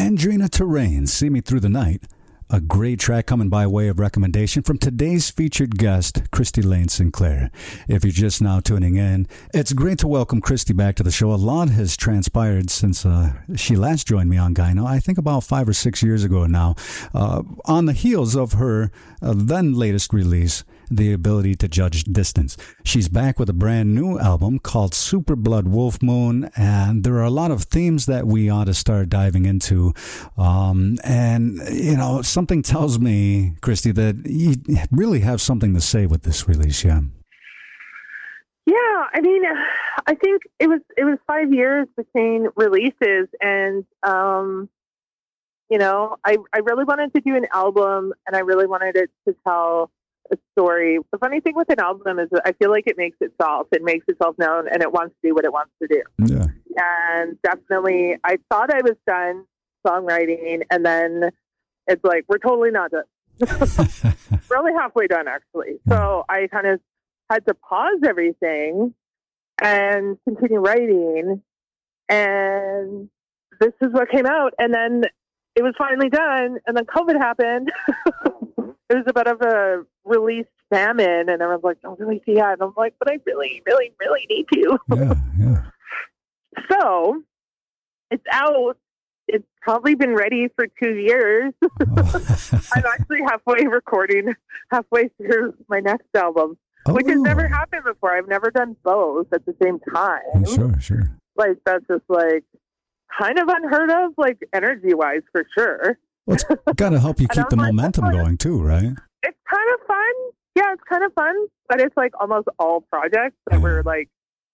Andrina Terrain, See Me Through the Night. A great track coming by way of recommendation from today's featured guest, Christy Lane Sinclair. If you're just now tuning in, it's great to welcome Christy back to the show. A lot has transpired since she last joined me on Gyno, I think about 5 or 6 years ago now, on the heels of her then latest release, The Ability to Judge Distance. She's back with a brand new album called Super Blood Wolf Moon, and there are a lot of themes that we ought to start diving into. And, you know, something tells me, Christy, that you really have something to say with this release, yeah? Yeah, I mean, I think it was 5 years between releases, and, you know, I really wanted to do an album, and I really wanted it to tell a story. The funny thing with an album is that I feel like it makes itself known, and it wants to do what it wants to do. Yeah. And definitely, I thought I was done songwriting, and then it's like, we're totally not done. We're only halfway done, actually. So I kind of had to pause everything and continue writing, and this is what came out. And then it was finally done, and then COVID happened. It was a bit of a release famine, and I was like, don't release yet. And I'm like, but I really, really, really need to. Yeah. So it's out. It's probably been ready for 2 years. I'm actually halfway through my next album, which has never happened before. I've never done both at the same time. Sure. Like, that's just like kind of unheard of, like energy-wise, for sure. Well, it's got to help you keep the momentum going too, right? It's kind of fun. Yeah, it's kind of fun. But it's like almost all projects that were like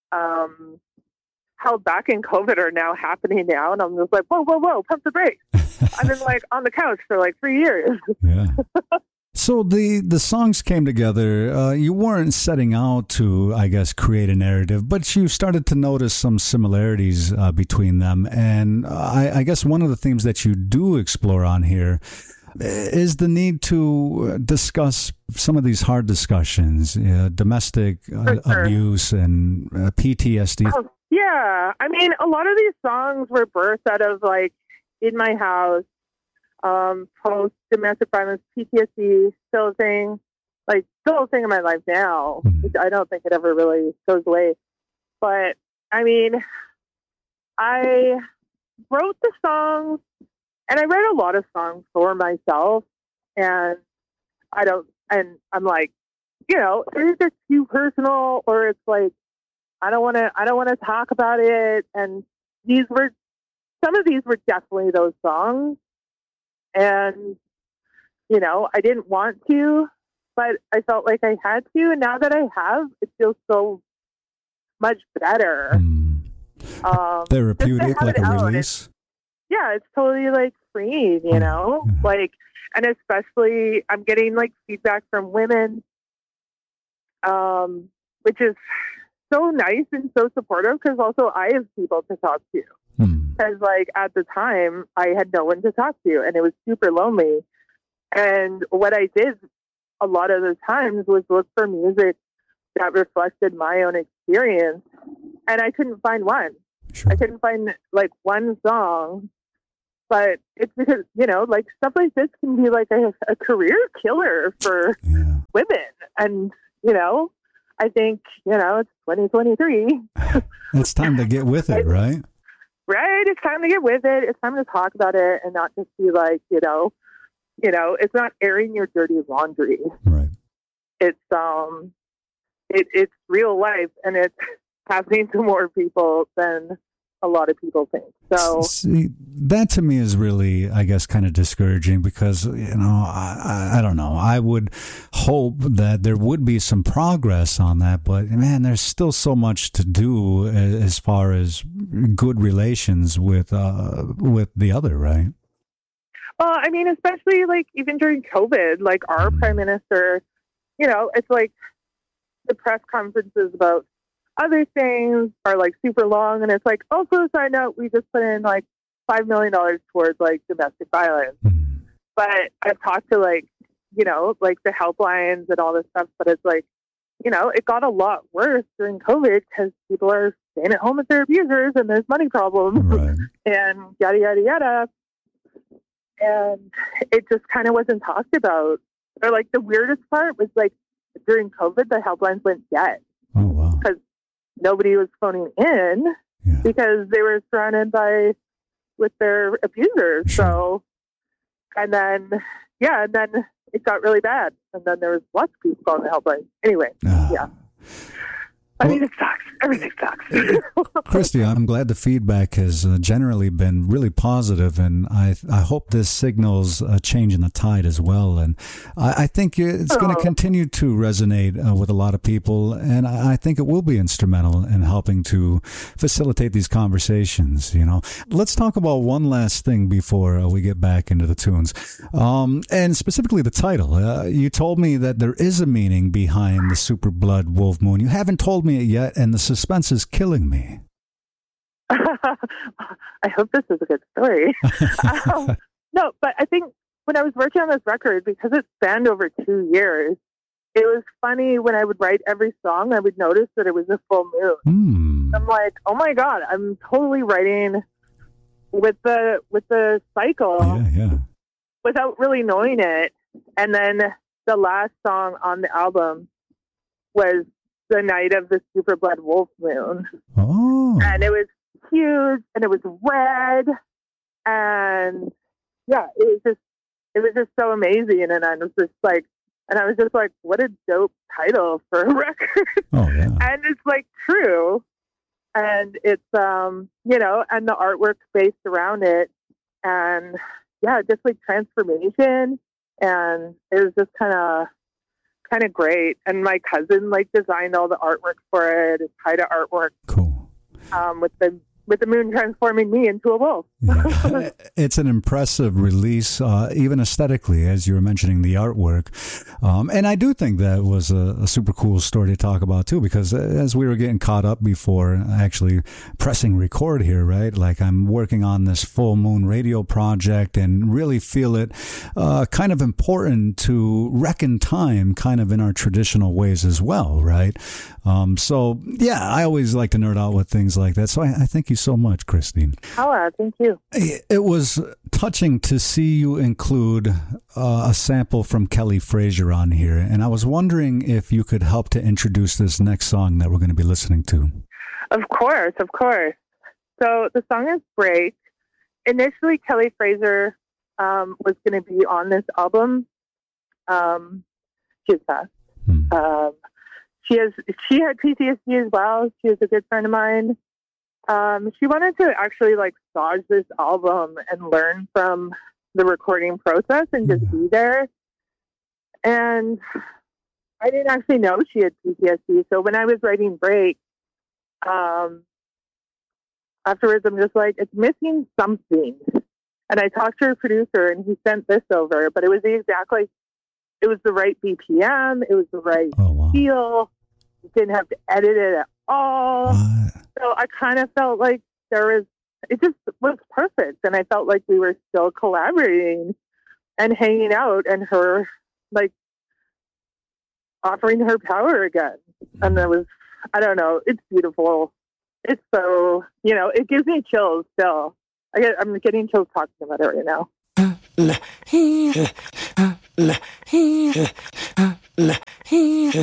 held back in COVID are now happening now. And I'm just like, whoa, pump the brakes. I've been like on the couch for like 3 years. Yeah. So the songs came together. You weren't setting out to, I guess, create a narrative, but you started to notice some similarities between them. And I guess one of the themes that you do explore on here is the need to discuss some of these hard discussions, domestic abuse and PTSD. Oh, yeah. I mean, a lot of these songs were birthed out of like in my house. Post domestic violence, PTSD, still a thing in my life now. I don't think it ever really goes away. But I mean, I wrote the songs, and I write a lot of songs for myself, and I'm like, you know, is it too personal, or it's like, I don't want to talk about it. And some of these were definitely those songs. And, you know, I didn't want to, but I felt like I had to. And now that I have, it feels so much better. Therapeutic, like a release? It's totally like freeing, you know? Like, and especially I'm getting like feedback from women, which is so nice and so supportive, because also I have people to talk to. Because, like, at the time, I had no one to talk to, and it was super lonely. And what I did a lot of the times was look for music that reflected my own experience, and I couldn't find one. Sure. I couldn't find, like, one song. But it's because, you know, like, stuff like this can be, like, a career killer for women. And, you know, I think, you know, it's 2023. It's time to get with it, right? Right. It's time to get with it. It's time to talk about it and not just be like, you know, it's not airing your dirty laundry. Right. It's, it's real life, and it's happening to more people than a lot of people think. So see, that to me is really, I guess, kind of discouraging, because, you know, I don't know. I would hope that there would be some progress on that, but man, there's still so much to do as far as good relations with the other, right? Well, I mean, especially like even during COVID, like our prime minister, you know, it's like the press conferences about other things are like super long, and it's like, also, side note, we just put in like $5 million towards like domestic violence. But I've talked to like, you know, like the helplines and all this stuff, but it's like, you know, it got a lot worse during COVID because people are staying at home with their abusers and there's money problems and yada, yada, yada. and it just kind of wasn't talked about. Or like the weirdest part was like during COVID, the helplines went dead. Oh, wow. Because nobody was phoning in because they were surrounded with their abusers. Sure. So, and then it got really bad. And then there was lots of people calling the helpline. Anyway, yeah. I mean, it sucks. Everything sucks. Christy, I'm glad the feedback has generally been really positive, and I hope this signals a change in the tide as well. And I think it's going to continue to resonate with a lot of people, and I think it will be instrumental in helping to facilitate these conversations. You know, let's talk about one last thing before we get back into the tunes, and specifically the title. You told me that there is a meaning behind the Super Blood Wolf Moon. You haven't told me it yet, and the suspense is killing me. I hope this is a good story. No, but I think when I was working on this record, because it spanned over 2 years, it was funny when I would write every song, I would notice that it was a full moon. I'm like, oh my God, I'm totally writing with the cycle without really knowing it. And then the last song on the album was the night of the Super Blood Wolf Moon. Oh. And it was huge and it was red. And yeah, it was just so amazing. And I was just like, what a dope title for a record. Oh, yeah. And it's like true. And it's, and the artwork based around it. And yeah, just like transformation. And it was just kind of great. And my cousin like designed all the artwork for it. It's Haida artwork. Cool. With the moon transforming me into a wolf. Yeah. It's an impressive release, even aesthetically, as you were mentioning the artwork. And I do think that was a super cool story to talk about, too, because as we were getting caught up before actually pressing record here, right? Like I'm working on this full moon radio project and really feel it kind of important to reckon time kind of in our traditional ways as well, right? So, yeah, I always like to nerd out with things like that. So I thank you so much, Christine. Oh, thank you. It was touching to see you include a sample from Kelly Fraser on here. And I was wondering if you could help to introduce this next song that we're going to be listening to. Of course. So the song is Break. Initially, Kelly Fraser was going to be on this album. She's passed. She had PTSD as well. She was a good friend of mine. She wanted to actually like stage this album and learn from the recording process and just be there. And I didn't actually know she had PTSD. So when I was writing Break, afterwards I'm just like, it's missing something. And I talked to her producer and he sent this over, but it was it was the right BPM. It was the right feel. You didn't have to edit it at all. So I kind of felt like it just was perfect. And I felt like we were still collaborating and hanging out and her like offering her power again. And I don't know, it's beautiful. It's so, it gives me chills still. I'm getting chills talking about it right now.